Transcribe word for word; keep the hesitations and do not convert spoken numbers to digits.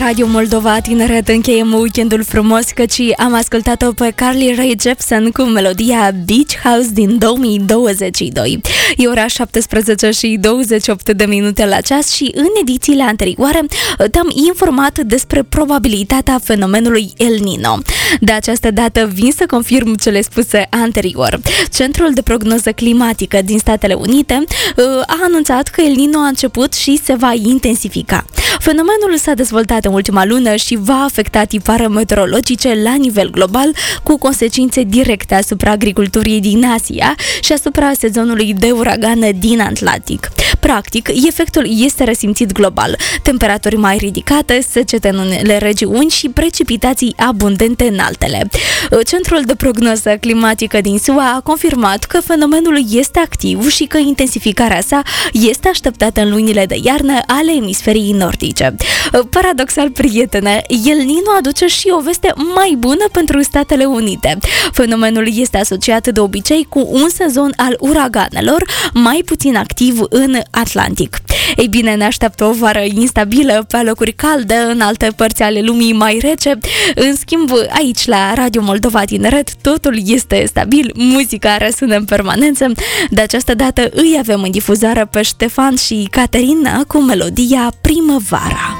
Radio Moldova Tineret încheiem weekendul frumos, căci am ascultat-o pe Carly Rae Jepsen cu melodia Beach House din două mii douăzeci și doi. E ora șaptesprezece și douăzeci și opt de minute la ceas și în edițiile anterioare te-am informat despre probabilitatea fenomenului El Niño. De această dată vin să confirm cele spuse anterior. Centrul de prognoză climatică din Statele Unite a anunțat că El Niño a început și se va intensifica. Fenomenul s-a dezvoltat în ultima lună și va afecta tipare meteorologice la nivel global, cu consecințe directe asupra agriculturii din Asia și asupra sezonului de uragane din Atlantic. Practic, efectul este resimțit global. Temperaturi mai ridicate, secete în unele regiuni și precipitații abundente în altele. Centrul de prognoză climatică din S U A a confirmat că fenomenul este activ și că intensificarea sa este așteptată în lunile de iarnă ale emisferii nordice. Paradoxal, prietene, El Niño aduce și o veste mai bună pentru Statele Unite. Fenomenul este asociat de obicei cu un sezon al uraganelor mai puțin activ în Atlantic. Ei bine, ne așteaptă o vară instabilă, pe locuri calde, în alte părți ale lumii mai rece. În schimb, aici la Radio Moldova Tineret totul este stabil, muzica răsună în permanență. De această dată îi avem în difuzare pe Ștefan și Caterina cu melodia Primăvara.